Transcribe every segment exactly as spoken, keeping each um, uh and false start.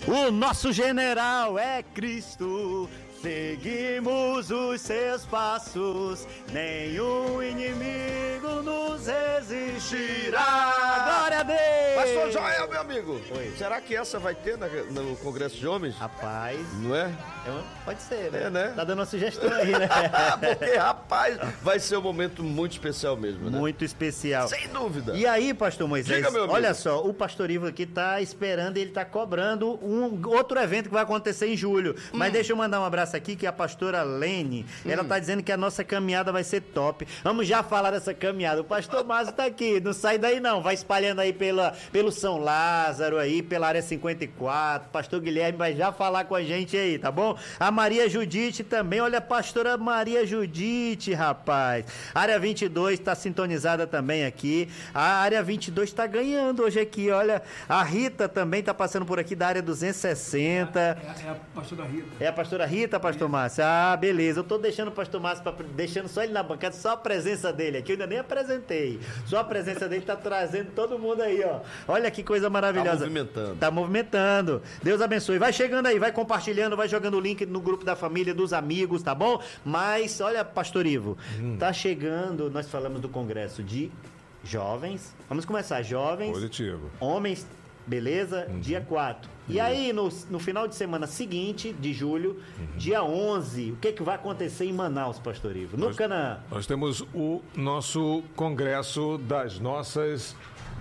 O nosso general é Cristo. Seguimos os seus passos, nenhum inimigo nos resistirá. Glória a Deus! Pastor Joel, meu amigo, Oi. será que essa vai ter na, no Congresso de Homens? Rapaz, Não é? é, pode ser, né? É, né? Tá dando uma sugestão aí, né? Porque, rapaz, vai ser um momento muito especial mesmo, né? Muito especial. Sem dúvida. E aí, pastor Moisés, Diga, meu amigo. olha só, o pastor Ivo aqui tá esperando e ele tá cobrando um outro evento que vai acontecer em julho. Mas Hum. deixa eu mandar um abraço aqui, que é a pastora Lene, ela tá dizendo que a nossa caminhada vai ser top. Vamos já falar dessa caminhada. O pastor Márcio tá aqui, não sai daí não, vai espalhando aí pela, pelo São Lázaro aí, pela área cinquenta e quatro. Pastor Guilherme vai já falar com a gente aí, tá bom? A Maria Judite também, olha a pastora Maria Judite, rapaz. Área vinte e dois tá sintonizada também aqui. A área vinte e dois tá ganhando hoje aqui, olha. A Rita também tá passando por aqui da área duzentos e sessenta. É, é a pastora Rita. É a pastora Rita, pastor Márcio? Ah, beleza. Eu tô deixando o pastor Márcio, pra, deixando só ele na bancada, só a presença dele aqui. Eu ainda nem apresentei. Só a presença dele tá trazendo todo mundo aí, ó. Olha que coisa maravilhosa. Tá movimentando. Tá movimentando. Deus abençoe. Vai chegando aí, vai compartilhando, vai jogando o link no grupo da família, dos amigos, tá bom? Mas, olha, pastor Ivo, hum. tá chegando, nós falamos do congresso de jovens. Vamos começar, jovens. Positivo. Homens, beleza? Uhum. Dia quatro. E aí, no, no final de semana seguinte, de julho, uhum. dia onze, o que, que vai acontecer em Manaus, pastor Ivo? No nós, Canaã. Nós temos o nosso congresso das nossas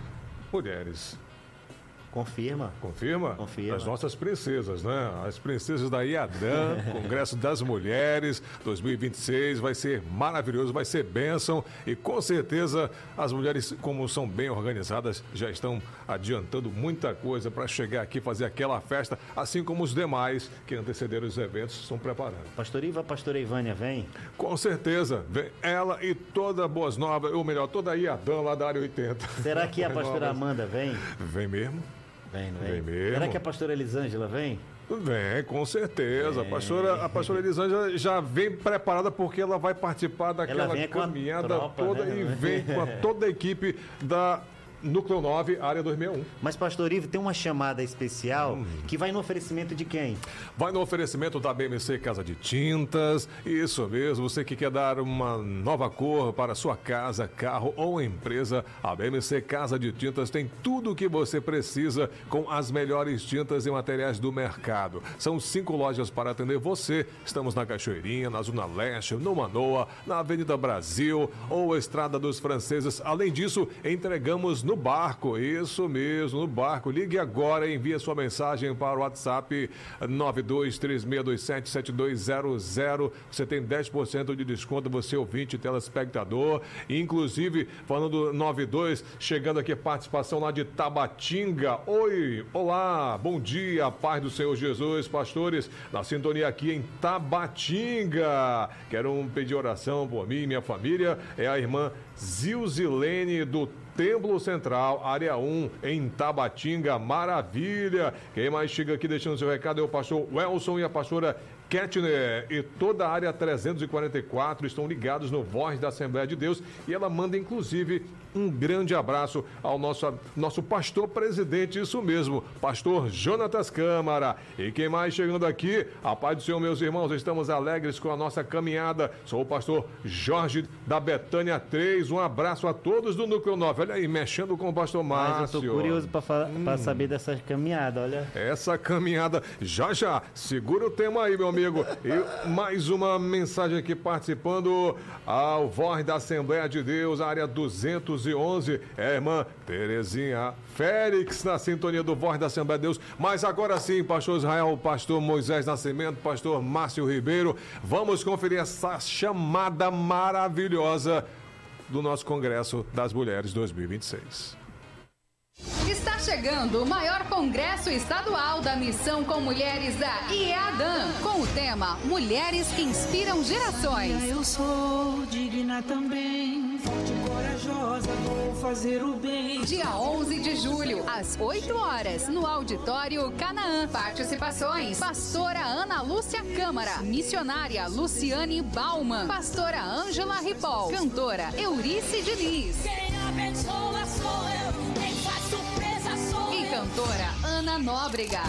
mulheres. Confirma. Confirma? Confirma. As nossas princesas, né? As princesas da Iadã, Congresso das Mulheres, dois mil e vinte e seis, vai ser maravilhoso, vai ser bênção e com certeza as mulheres, como são bem organizadas, já estão adiantando muita coisa para chegar aqui, fazer aquela festa, assim como os demais que antecederam os eventos estão preparando. Pastor Ivo, a pastora Ivânia vem? Com certeza, vem ela e toda Boas Novas, ou melhor, toda a Iadã lá da área oitenta. Será que a pastora Amanda vem? Vem mesmo. Vem, não vem? Vem mesmo. Será que a pastora Elisângela vem? Vem, com certeza. Vem. A pastora, a pastora Elisângela já vem preparada porque ela vai participar daquela caminhada tropa, toda, né? E vem com a, toda a equipe da Núcleo nove, área dois seis um. Mas, pastor Ivo, tem uma chamada especial hum. que vai no oferecimento de quem? Vai no oferecimento da B M C Casa de Tintas. Isso mesmo, você que quer dar uma nova cor para sua casa, carro ou empresa, a B M C Casa de Tintas tem tudo o que você precisa com as melhores tintas e materiais do mercado. São cinco lojas para atender você. Estamos na Cachoeirinha, na Zona Leste, no Manoa, na Avenida Brasil ou Estrada dos Franceses. Além disso, entregamos no barco, isso mesmo, no barco. Ligue agora e envie sua mensagem para o WhatsApp nove dois três seis dois sete sete dois zero zero. Você tem dez por cento de desconto, você ouvinte, telespectador. Inclusive, falando nove dois, chegando aqui a participação lá de Tabatinga. Oi, olá, bom dia, paz do Senhor Jesus, pastores, na sintonia aqui em Tabatinga. Quero pedir oração por mim e minha família. É a irmã Zilzilene do Templo Central, área um, em Tabatinga, maravilha. Quem mais chega aqui deixando seu recado é o pastor Welson e a pastora Kettner, e toda a área trezentos e quarenta e quatro estão ligados no Voz da Assembleia de Deus, e ela manda inclusive um grande abraço ao nosso, nosso pastor presidente, isso mesmo, pastor Jonatas Câmara. E quem mais chegando aqui, a paz do Senhor, meus irmãos, estamos alegres com a nossa caminhada. Sou o pastor Jorge da Betânia três, um abraço a todos do Núcleo nove. Olha aí, mexendo com o pastor Márcio. Mas eu tô curioso para hum. saber dessa caminhada, olha. Essa caminhada, já já, segura o tema aí, meu amigo. E mais uma mensagem aqui participando ao Voz da Assembleia de Deus, área duzentos e onze, é a irmã Terezinha Félix, na sintonia do Voz da Assembleia de Deus. Mas agora sim, pastor Israel, pastor Moisés Nascimento, pastor Márcio Ribeiro, vamos conferir essa chamada maravilhosa do nosso Congresso das Mulheres dois mil e vinte e seis. Está chegando o maior congresso estadual da Missão com Mulheres da IEADAM, com o tema Mulheres que Inspiram Gerações. Eu sou digna também, forte e corajosa, vou fazer o bem. Dia onze de julho, às oito horas, no Auditório Canaã. Participações: pastora Ana Lúcia Câmara, missionária Luciane Bauman, pastora Ângela Ripoll, cantora Eurice Diniz. Quem abençoa sou eu, quem faz surpresa sou eu. E cantora Ana Nóbrega.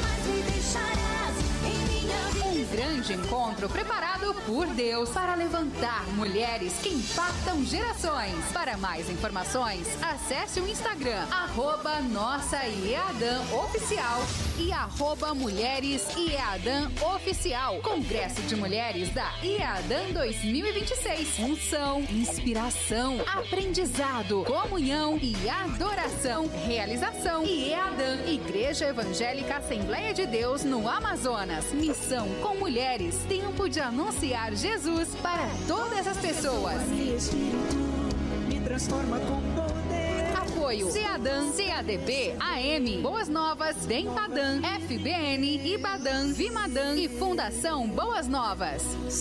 Um grande encontro preparado por Deus para levantar mulheres que impactam gerações. Para mais informações, acesse o Instagram, arroba Nossa IEADAN Oficial e arroba Mulheres IEADAN Oficial. Congresso de Mulheres da IEADAN dois mil e vinte e seis. Função, inspiração, aprendizado, comunhão e adoração. Realização IEADAN, Igreja Evangélica Assembleia de Deus no Amazonas. Missão com mulheres. Tempo de anunciar Jesus para todas as pessoas. Me transforma com poder. Apoio CEADAN, C A D B, A M, Boas Novas, Dempadan, F B N, Ibadan, Vimadan e Fundação Boas Novas.